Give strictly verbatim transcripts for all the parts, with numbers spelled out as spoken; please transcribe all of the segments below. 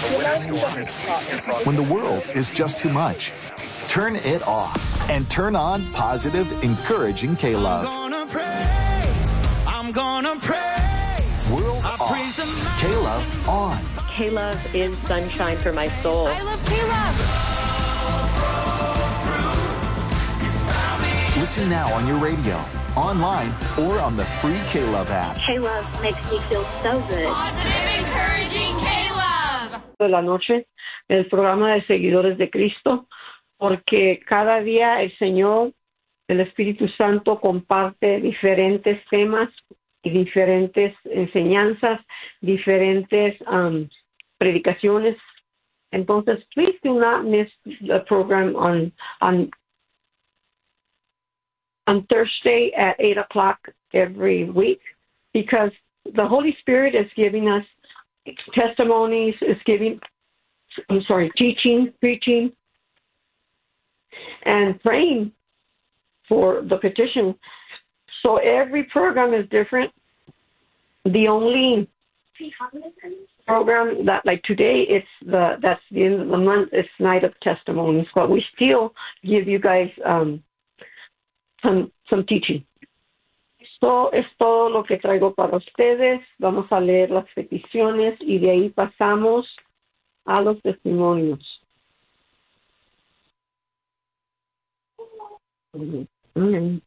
When the world is just too much, turn it off and turn on positive, encouraging K-Love. I'm gonna praise, I'm gonna praise. World off, K-Love on. K-Love is sunshine for my soul. I love K-Love. Listen now on your radio, online, or on the free K-Love app. K-Love makes me feel so good. Positive, encouraging K-Love. De la noche, el programa de Seguidores de Cristo, porque cada día el Señor, el Espíritu Santo, comparte diferentes temas y diferentes enseñanzas, diferentes um, predicaciones. Entonces, please do not miss the program on on on Thursday at eight o'clock every week, because the Holy Spirit is giving us testimonies, is giving, I'm sorry, teaching, preaching, and praying for the petition. So every program is different. The only program that, like today, it's the that's the end of the month. It's Night of Testimonies, but we still give you guys um, some some teaching. Esto es todo lo que traigo para ustedes. Vamos a leer las peticiones y de ahí pasamos a los testimonios. Mm-hmm.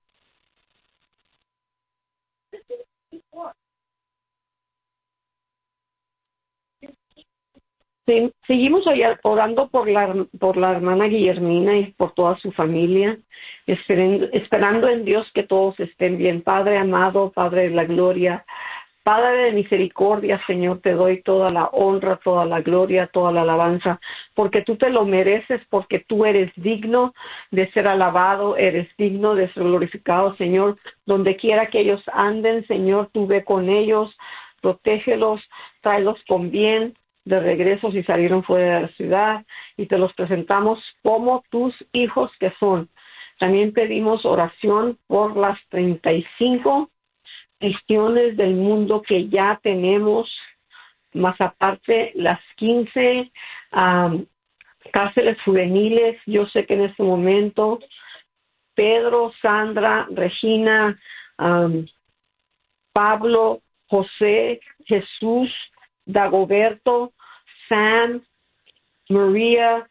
Sí, seguimos orando por la por la hermana Guillermina y por toda su familia, esperando, esperando en Dios que todos estén bien. Padre amado, Padre de la gloria, Padre de misericordia, Señor, te doy toda la honra, toda la gloria, toda la alabanza, porque tú te lo mereces, porque tú eres digno de ser alabado, eres digno de ser glorificado, Señor. Donde quiera que ellos anden, Señor, tú ve con ellos, protégelos, tráelos con bien de regreso si salieron fuera de la ciudad, y te los presentamos como tus hijos que son. También pedimos oración por las treinta y cinco misiones del mundo que ya tenemos, más aparte las quince um, cárceles juveniles. Yo sé que en este momento Pedro, Sandra, Regina, um, Pablo, José, Jesús, Dagoberto, Sam, Maria,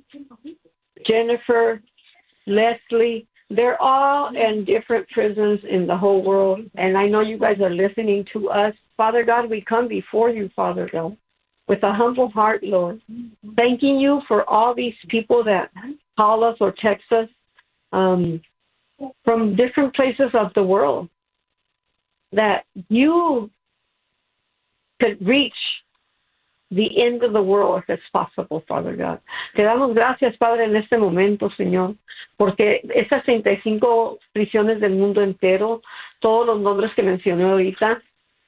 Jennifer, Leslie, they're all in different prisons in the whole world. And I know you guys are listening to us. Father God, we come before you, Father God, with a humble heart, Lord, thanking you for all these people that call us or text us um, from different places of the world, that you could reach the end of the world if it's possible, Father God. Te damos gracias, Padre, en este momento, Señor, porque esas treinta y cinco prisiones del mundo entero, todos los nombres que mencioné ahorita,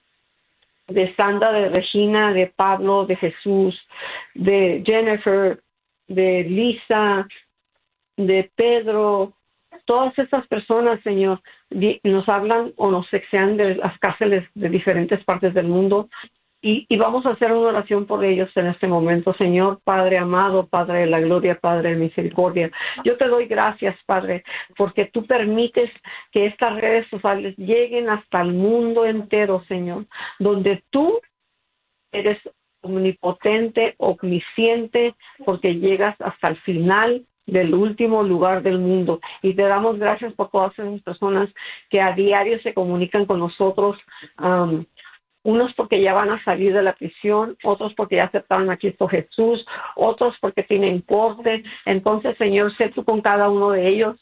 de Sandra, de Regina, de Pablo, de Jesús, de Jennifer, de Lisa, de Pedro, todas estas personas, Señor, nos hablan o nos sexean de las cárceles de diferentes partes del mundo. Y, y vamos a hacer una oración por ellos en este momento, Señor, Padre amado, Padre de la gloria, Padre de misericordia. Yo te doy gracias, Padre, porque tú permites que estas redes sociales lleguen hasta el mundo entero, Señor, donde tú eres omnipotente, omnisciente, porque llegas hasta el final del último lugar del mundo. Y te damos gracias por todas esas personas que a diario se comunican con nosotros, um, unos porque ya van a salir de la prisión, otros porque ya aceptaron a Cristo Jesús, otros porque tienen corte. Entonces, Señor, sé tú con cada uno de ellos.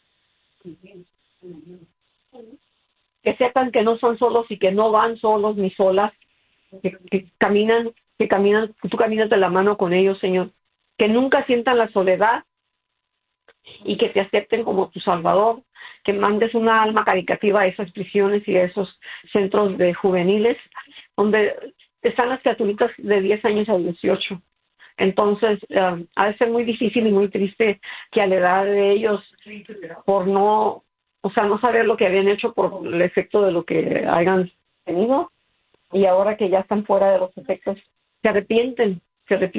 Que sepan que no son solos y que no van solos ni solas, que, que caminan, que caminan, que tú caminas de la mano con ellos, Señor. Que nunca sientan la soledad y que te acepten como tu Salvador. Que mandes una alma caritativa a esas prisiones y a esos centros de juveniles donde están las criaturitas de diez años a dieciocho. Entonces, um, ha de ser muy difícil y muy triste que a la edad de ellos, por no, o sea, no saber lo que habían hecho por el efecto de lo que hayan tenido, y ahora que ya están fuera de los efectos, se arrepienten, se arrepienten.